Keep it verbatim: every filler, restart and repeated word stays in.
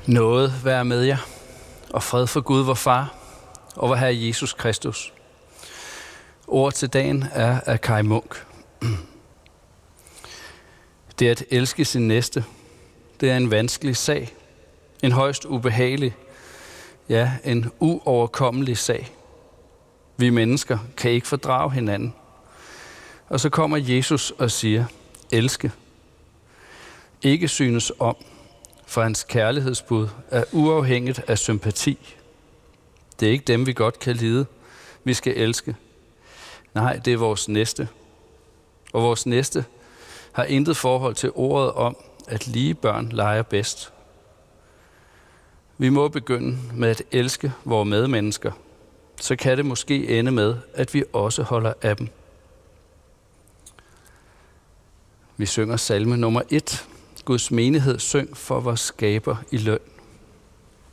Nåde være med jer, og fred for Gud vor Far og vor Herre Jesus Kristus. Ord til dagen er af Kai Munk. Det at elske sin næste, det er en vanskelig sag. En højst ubehagelig, ja, en uoverkommelig sag. Vi mennesker kan ikke fordrage hinanden. Og så kommer Jesus og siger, elske. Ikke synes om, for hans kærlighedsbud er uafhængigt af sympati. Det er ikke dem, vi godt kan lide, vi skal elske. Nej, det er vores næste. Og vores næste har intet forhold til ordet om, at lige børn leger bedst. Vi må begynde med at elske vores medmennesker. Så kan det måske ende med, at vi også holder af dem. Vi synger salme nummer et. Guds menighed syng for vores skaber i løn.